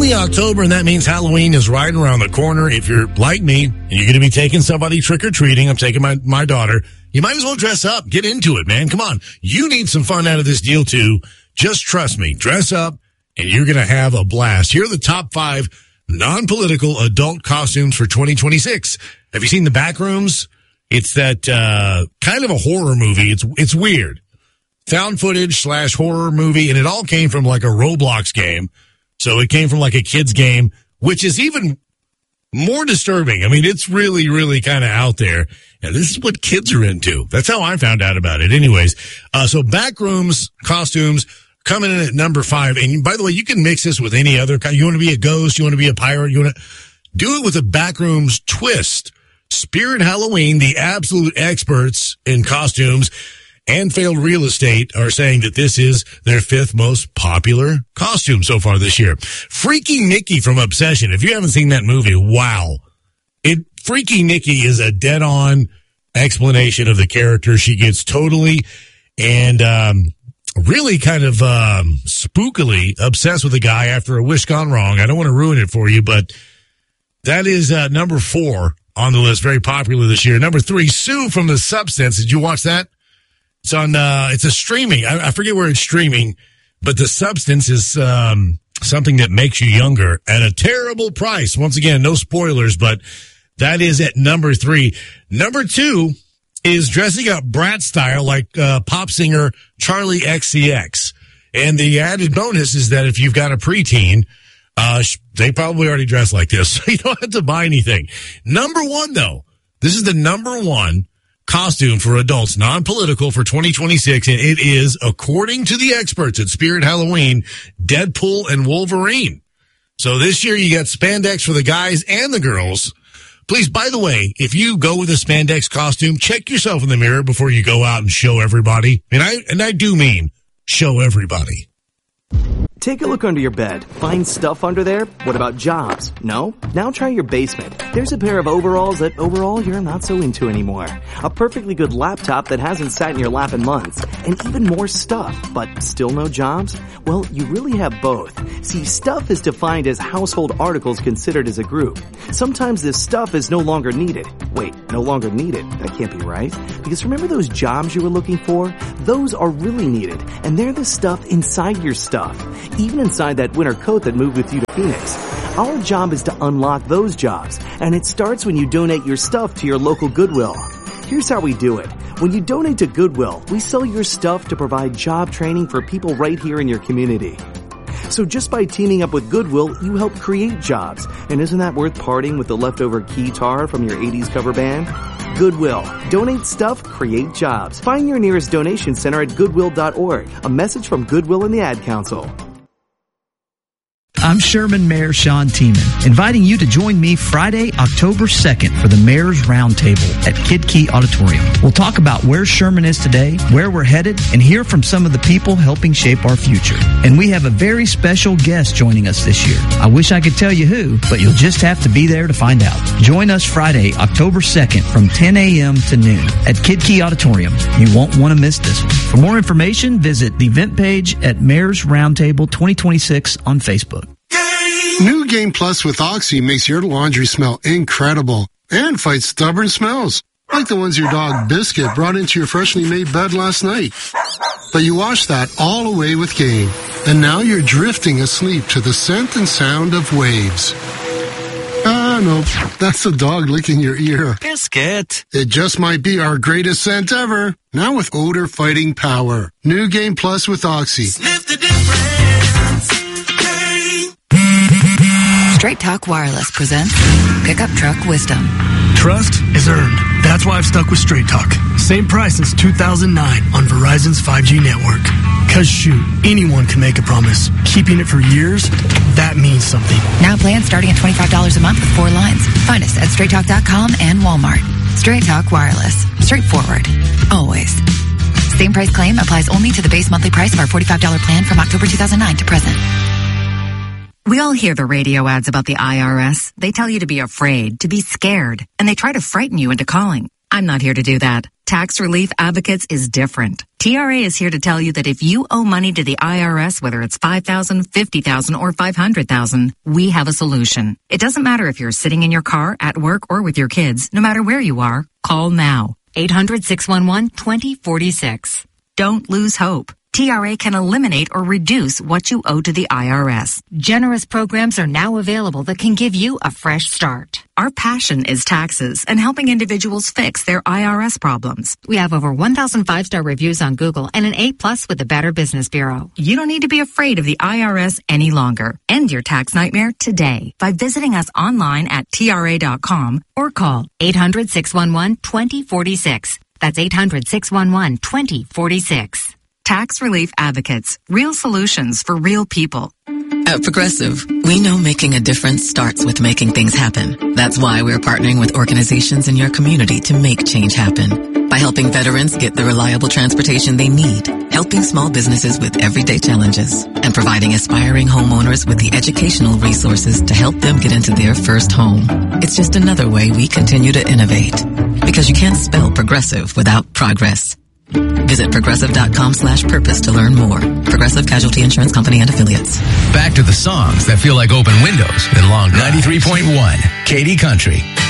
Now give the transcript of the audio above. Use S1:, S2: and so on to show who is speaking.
S1: only October, and that means Halloween is right around the corner. If you're like me and you're going to be taking somebody trick-or-treating, I'm taking my daughter, you might as well dress up. Get into it, man. Come on. You need some fun out of this deal, too. Just trust me. Dress up, and you're going to have a blast. Here are the top 5 non-political adult costumes for 2026. Have you seen The Backrooms? It's that kind of a horror movie. It's weird. Found footage / horror movie, and it all came from like a Roblox game. So it came from like a kid's game, which is even more disturbing. I mean, it's really, really kind of out there. And this is what kids are into. That's how I found out about it. Anyways, so Backrooms costumes coming in at number 5. And by the way, you can mix this with any other kind. You want to be a ghost? You want to be a pirate? You want to do it with a Backrooms twist. Spirit Halloween, the absolute experts in costumes and failed real estate are saying that this is their 5th most popular costume so far this year. Freaky Nikki from Obsession. If you haven't seen that movie, wow. Freaky Nikki is a dead-on explanation of the character. She gets totally and really kind of spookily obsessed with a guy after a wish gone wrong. I don't want to ruin it for you, but that is number 4 on the list. Very popular this year. Number 3, Sue from The Substance. Did you watch that? It's on, it's a streaming. I forget where it's streaming, but The Substance is, something that makes you younger at a terrible price. Once again, no spoilers, but that is at number 3. Number 2 is dressing up brat style like, pop singer Charlie XCX. And the added bonus is that if you've got a preteen, they probably already dress like this, so you don't have to buy anything. Number 1, though, this is the number 1 costume for adults, non-political for 2026, and it is, according to the experts at Spirit Halloween, Deadpool and Wolverine. So this year you got spandex for the guys and the girls. Please, by the way, if you go with a spandex costume, check yourself in the mirror before you go out and show everybody. And I do mean show everybody.
S2: Take a look under your bed. Find stuff under there? What about jobs? No? Now try your basement. There's a pair of overalls that overall you're not so into anymore. A perfectly good laptop that hasn't sat in your lap in months. And even more stuff, but still no jobs? Well, you really have both. See, stuff is defined as household articles considered as a group. Sometimes this stuff is no longer needed. Wait, no longer needed? That can't be right. Because remember those jobs you were looking for? Those are really needed. And they're the stuff inside your stuff. Even inside that winter coat that moved with you to Phoenix. Our job is to unlock those jobs, and it starts when you donate your stuff to your local Goodwill. Here's how we do it. When you donate to Goodwill, we sell your stuff to provide job training for people right here in your community. So just by teaming up with Goodwill, you help create jobs. And isn't that worth parting with the leftover keytar from your 80s cover band? Goodwill. Donate stuff, create jobs. Find your nearest donation center at goodwill.org. A message from Goodwill and the Ad Council.
S3: I'm Sherman Mayor Sean Tiemann, inviting you to join me Friday, October 2nd for the Mayor's Roundtable at Kid Key Auditorium. We'll talk about where Sherman is today, where we're headed, and hear from some of the people helping shape our future. And we have a very special guest joining us this year. I wish I could tell you who, but you'll just have to be there to find out. Join us Friday, October 2nd from 10 a.m. to noon at Kid Key Auditorium. You won't want to miss this one. For more information, visit the event page at Mayor's Roundtable 2026 on Facebook.
S4: New Game Plus with Oxy makes your laundry smell incredible and fights stubborn smells, like the ones your dog Biscuit brought into your freshly made bed last night. But you washed that all away with Gain, and now you're drifting asleep to the scent and sound of waves. No, that's the dog licking your ear.
S5: Biscuit.
S4: It just might be our greatest scent ever, now with odor-fighting power. New Game Plus with Oxy.
S5: Sniff the difference.
S6: Straight Talk Wireless presents Pickup Truck Wisdom.
S7: Trust is earned. That's why I've stuck with Straight Talk. Same price since 2009 on Verizon's 5G network. Cause shoot, anyone can make a promise. Keeping it for years, that means something.
S6: Now plans starting at $25 a month with 4 lines. Find us at StraightTalk.com and Walmart. Straight Talk Wireless. Straightforward. Always. Same price claim applies only to the base monthly price of our $45 plan from October 2009 to present.
S8: We all hear the radio ads about the IRS. They tell you to be afraid, to be scared, and they try to frighten you into calling. I'm not here to do that. Tax Relief Advocates is different. TRA is here to tell you that if you owe money to the IRS, whether it's $5,000, $50,000, or $500,000, we have a solution. It doesn't matter if you're sitting in your car, at work, or with your kids. No matter where you are, call now. 800-611-2046. Don't lose hope. TRA can eliminate or reduce what you owe to the IRS. Generous programs are now available that can give you a fresh start. Our passion is taxes and helping individuals fix their IRS problems. We have over 1,000 5-star reviews on Google and an A+ with the Better Business Bureau. You don't need to be afraid of the IRS any longer. End your tax nightmare today by visiting us online at TRA.com or call 800-611-2046. That's 800-611-2046. Tax Relief Advocates. Real solutions for real people.
S9: At Progressive, we know making a difference starts with making things happen. That's why we're partnering with organizations in your community to make change happen. By helping veterans get the reliable transportation they need, helping small businesses with everyday challenges, and providing aspiring homeowners with the educational resources to help them get into their first home. It's just another way we continue to innovate. Because you can't spell progressive without progress. Visit progressive.com/purpose to learn more. Progressive Casualty Insurance Company and Affiliates.
S10: Back to the songs that feel like open windows in Long 93.1 Katy Country.